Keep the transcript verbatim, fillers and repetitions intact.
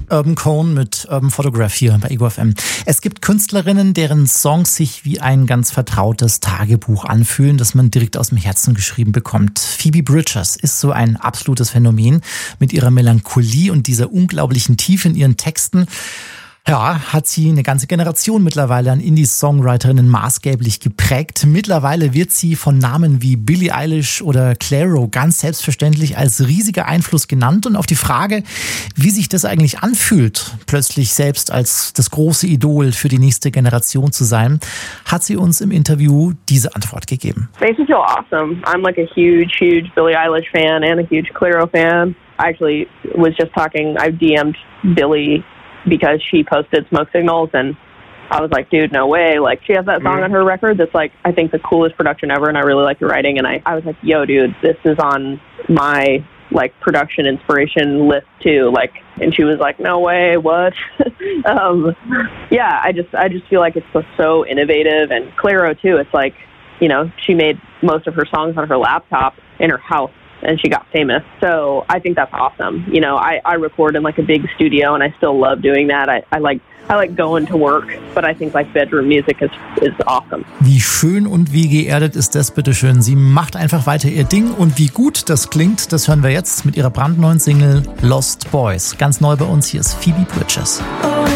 Urban Cone mit Urban Photograph hier bei Ego F M. Es gibt Künstlerinnen, deren Songs sich wie ein ganz vertrautes Tagebuch anfühlen, das man direkt aus dem Herzen geschrieben bekommt. Phoebe Bridgers ist so ein absolutes Phänomen mit ihrer Melancholie und dieser unglaublichen Tiefe in ihren Texten. Ja, hat sie eine ganze Generation mittlerweile an Indie-Songwriterinnen maßgeblich geprägt. Mittlerweile wird sie von Namen wie Billie Eilish oder Clairo ganz selbstverständlich als riesiger Einfluss genannt. Und auf die Frage, wie sich das eigentlich anfühlt, plötzlich selbst als das große Idol für die nächste Generation zu sein, hat sie uns im Interview diese Antwort gegeben. Makes me feel awesome. I'm like a huge, huge Billie Eilish fan and a huge Clairo fan. I actually was just talking, I D M'd Billie because she posted Smoke Signals, and I was like, dude, no way. Like, she has that song mm. on her record that's like, I think the coolest production ever, and I really like your writing. And I, I was like, yo, dude, this is on my like production inspiration list too. Like, and she was like, no way, what? um, yeah, I just, I just feel like it's so, so innovative. And Clairo too, it's like, you know, she made most of her songs on her laptop in her house, and she got famous. So I think that's awesome. You know, I, I record in like a big studio, and I still love doing that. I, I like I like going to work, but I think like bedroom music is, is awesome. Wie schön und wie geerdet ist das, bitteschön. Sie macht einfach weiter ihr Ding, und wie gut das klingt, das hören wir jetzt mit ihrer brandneuen Single Lost Boys. Ganz neu bei uns, hier ist Phoebe Bridgers.